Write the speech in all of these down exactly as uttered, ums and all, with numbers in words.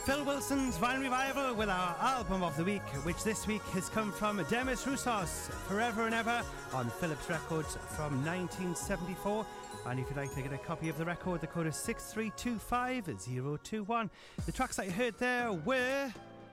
Phil Wilson's Vine Revival with our album of the week, which this week has come from Demis Roussos, Forever and Ever, on Philips Records from nineteen seventy-four. And if you'd like to get a copy of the record, the code is six three two five zero two one. The tracks that you heard there were...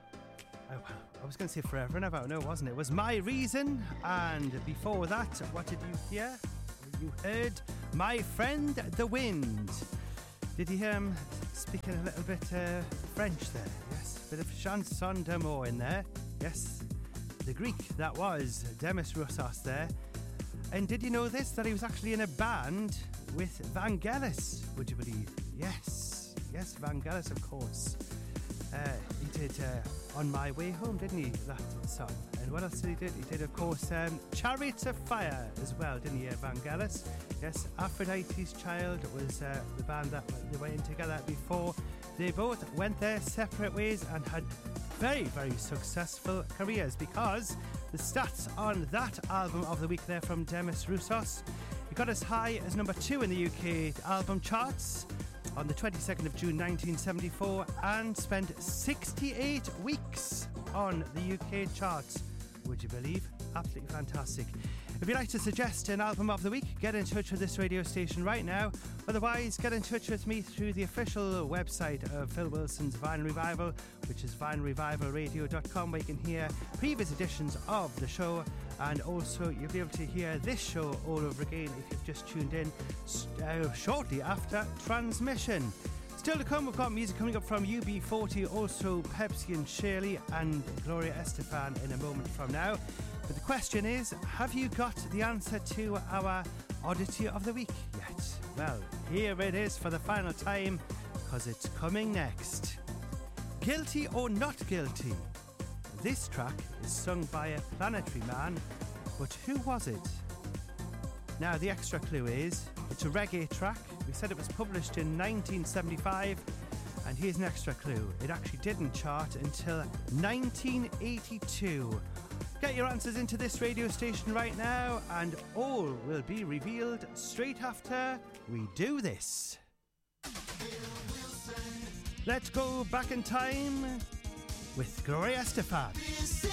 Oh, I was going to say Forever and Ever. No, it wasn't. It was My Reason. And before that, what did you hear? You heard My Friend the Wind. Did you hear him speaking a little bit uh, French there? Yes, bit of chanson d'amour in there. Yes, the Greek, that was Demis Roussos there. And did you know this, that he was actually in a band with Vangelis, would you believe? Yes, yes, Vangelis, of course. Uh, he did uh, On My Way Home, didn't he, that song? And what else did he do? He did, of course, um, Chariots of Fire as well, didn't he, uh, Vangelis? Yes, Aphrodite's Child was uh, the band that they went in together before. They both went their separate ways and had very, very successful careers, because the stats on that album of the week there from Demis Roussos, it got as high as number two in the U K album charts on the twenty-second of June nineteen seventy-four, and spent sixty-eight weeks on the U K charts. Would you believe? Absolutely fantastic. If you'd like to suggest an album of the week, get in touch with this radio station right now. Otherwise, get in touch with me through the official website of Phil Wilson's Vine Revival, which is vine revival radio dot com, where you can hear previous editions of the show, and also you'll be able to hear this show all over again if you've just tuned in uh, shortly after transmission. Still to come, we've got music coming up from U B forty, also Pepsi and Shirley, and Gloria Estefan in a moment from now. But the question is, have you got the answer to our oddity of the week yet? Well, here it is for the final time, because it's coming next. Guilty or Not Guilty? This track is sung by a Planetary Man, but who was it? Now, the extra clue is, it's a reggae track. We said it was published in nineteen seventy-five, and here's an extra clue. It actually didn't chart until nineteen eighty-two. Get your answers into this radio station right now, and all will be revealed straight after we do this. Let's go back in time with Gloria Estefan.